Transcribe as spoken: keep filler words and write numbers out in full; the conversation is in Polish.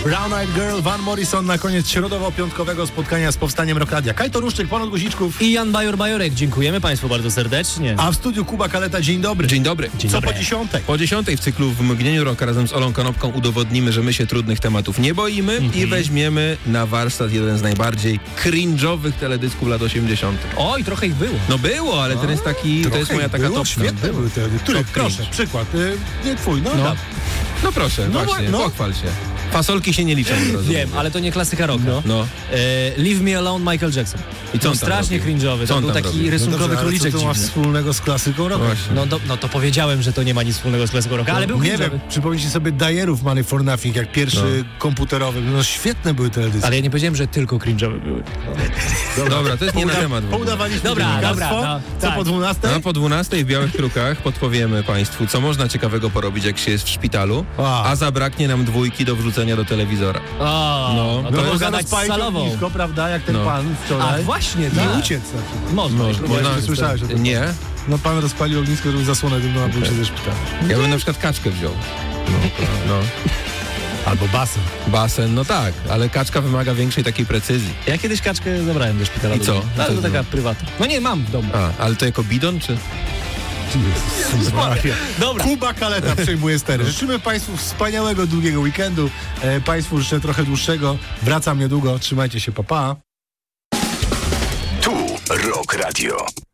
Brown Eyed Girl, Van Morrison na koniec środowo-piątkowego spotkania z Powstaniem Rock Radia. Kajto Ruszczyk, ponad guziczków i Jan Bajor-Bajorek. Dziękujemy Państwu bardzo serdecznie. A w studiu Kuba Kaleta. Dzień dobry. Dzień dobry. Dzień Co dobry. po dziesiątej? Po dziesiątej w cyklu W mgnieniu roku razem z Olą Konopką udowodnimy, że my się trudnych tematów nie boimy mm-hmm. i weźmiemy na warsztat jeden z najbardziej cringe'owych teledysków lat osiemdziesiątych. Oj, trochę ich było. No było, ale ten jest taki, to jest moja taka było, topka. Świetne były te, który, Top proszę, cringe. przykład. Y, nie twój, no, No, no. no proszę, No właśnie, no. pochwal się. Fasolki się nie liczą. Wiem, ale to nie klasyka rocka. No. no. E, Leave Me Alone, Michael Jackson. I co no, on tam strasznie robił? cringe'owy. Co To on był tam taki robił? rysunkowy no dobrze, króliczek ale co to ma dziwny. wspólnego z klasyką rocka? Właśnie. No, do, no to powiedziałem, że to nie ma nic wspólnego z klasyką rocka, ale był Nie cringe'owy. wiem, przypomnijcie sobie Dyerów Money for Nothing, jak pierwszy No. komputerowy. No świetne były teledyski. Ale ja nie powiedziałem, że tylko cringe'owe były. Dobra, to jest nie na Pouda- temat. w ogóle. Poudawaliśmy Dobra, dziennikarstwo. dobra, no, Co tak. po dwunastej? No, po dwunastej w Białych Krukach podpowiemy Państwu, co można ciekawego porobić, jak się jest w szpitalu, A. a zabraknie nam dwójki do wrzucenia do telewizora. O, No, no, no to to można Można dać spalić salową. ognisko, prawda, jak ten No. pan wczoraj. A właśnie, I tak. uciec na przykład. Można. Moż- Próbowałeś, można- nie słyszałeś o tym? Nie, No pan rozpalił ognisko, żeby zasłonę dymną, a był się ze szpitala. ja bym na przykład kaczkę wziął. No, no. Albo basen. Basen, no tak, ale kaczka wymaga większej takiej precyzji. Ja kiedyś kaczkę zabrałem do szpitala. I do co? domu. I Ale co to taka było? prywatna. No nie, mam w domu. A, ale to jako bidon, czy? Dobra. Kuba Kaleta przejmuje stery. Życzymy Państwu wspaniałego, długiego weekendu. E, Państwu życzę trochę dłuższego. Wracam niedługo. Trzymajcie się, pa pa. Tu Rock Radio.